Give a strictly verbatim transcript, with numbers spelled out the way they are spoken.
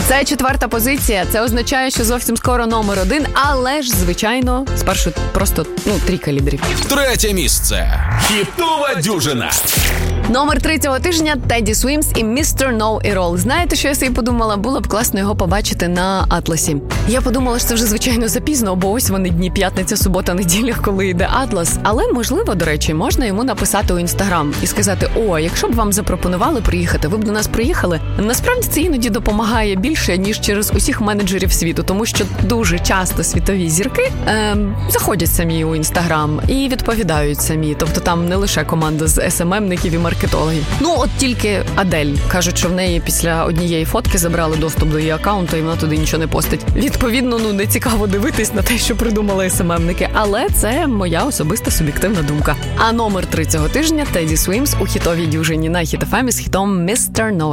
Це четверта позиція. Це означає, що зовсім скоро номер один, але ж, звичайно, спершу просто, ну, трійка лідерів. Третє місце. Хітова дюжина. Номер три цього тижня – Тедді Свімс і містер Know-It-All. Знаєте, що я собі подумала? Було б класно його побачити на Атласі. Я подумала, що це вже, звичайно, запізно, бо ось вони дні п'ятниця, субота, неділя, коли йде Атлас. Але, можливо, до речі, можна йому написати у Інстаграм і сказати: о, якщо б вам запропонували приїхати, ви б до нас приїхали? Насправді це іноді допомагає більше, ніж через усіх менеджерів світу, тому що дуже часто світові зірки е, заходять самі у Інстаграм і відповідають самі. Тобто там не лише команда з ес ем ем-ників і маркетологів. Ну, от тільки Адель. Кажуть, що в неї після однієї фотки забрали доступ до її аккаунту, і вона туди нічого не постить. Відповідно, ну, не цікаво дивитись на те, що придумали ес ем ем-ники, але це моя особиста суб'єктивна думка. А номер три цього тижня – Тедді Свімс у хітовій дюжині на Хіт еф ем із хітом містер Know-It-All.